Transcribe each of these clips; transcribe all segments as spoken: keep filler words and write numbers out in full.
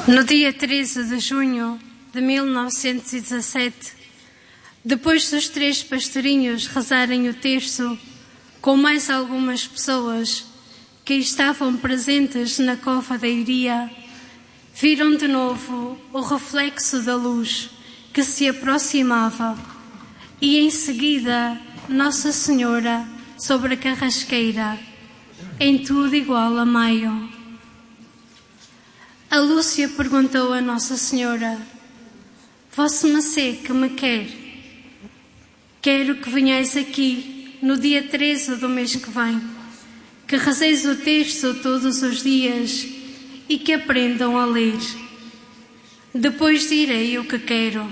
No dia treze de junho de mil novecentos e dezassete, depois dos três pastorinhos rezarem o terço com mais algumas pessoas que estavam presentes na cova da Iria, viram de novo o reflexo da luz que se aproximava e em seguida Nossa Senhora sobre a carrasqueira, em tudo igual a meio. A Lúcia perguntou a Nossa Senhora: Vossa Macê que me quer? Quero que venhais aqui no dia treze do mês que vem, que rezeis o terço todos os dias e que aprendam a ler. Depois direi o que quero.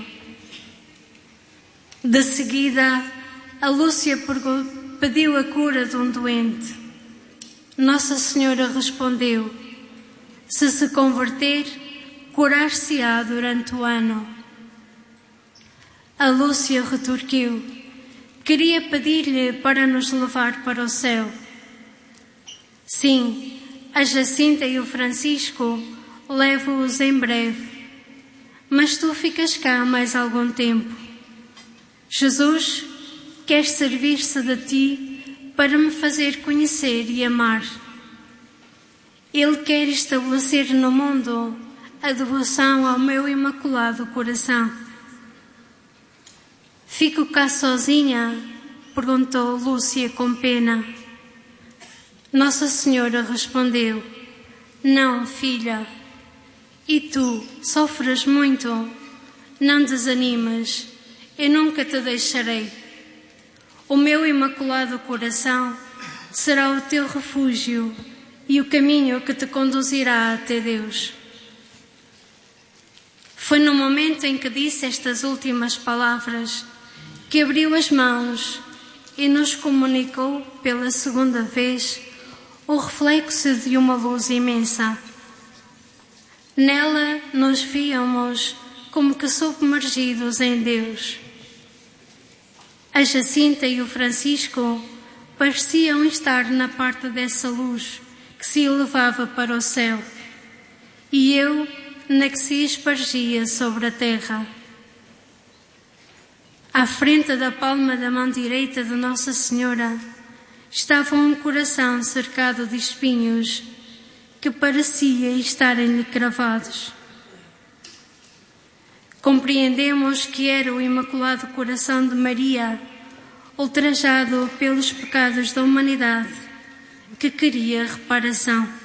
De seguida, a Lúcia pediu a cura de um doente. Nossa Senhora respondeu: se se converter, curar-se-á durante o ano. A Lúcia retorquiu: queria pedir-lhe para nos levar para o céu. Sim, a Jacinta e o Francisco levo-os em breve, mas tu ficas cá mais algum tempo. Jesus quer servir-se de ti para me fazer conhecer e amar. Ele quer estabelecer no mundo a devoção ao meu imaculado coração. Fico cá sozinha? Perguntou Lúcia com pena. Nossa Senhora respondeu: não, filha. E tu, sofres muito? Não desanimes, eu nunca te deixarei. O meu imaculado coração será o teu refúgio e o caminho que te conduzirá até Deus. Foi no momento em que disse estas últimas palavras que abriu as mãos e nos comunicou pela segunda vez o reflexo de uma luz imensa. Nela nos víamos como que submergidos em Deus. A Jacinta e o Francisco pareciam estar na parte dessa luz que se elevava para o céu, e eu na que se espargia sobre a terra. À frente da palma da mão direita de Nossa Senhora estava um coração cercado de espinhos que parecia estarem-lhe cravados. Compreendemos que era o Imaculado Coração de Maria, ultrajado pelos pecados da humanidade, que queria reparação.